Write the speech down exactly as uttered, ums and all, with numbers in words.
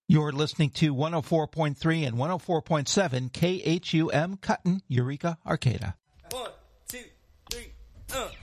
You're listening to one oh four point three and one oh four point seven K H U M Cutton, Eureka, Arcata. One, two, three, uh.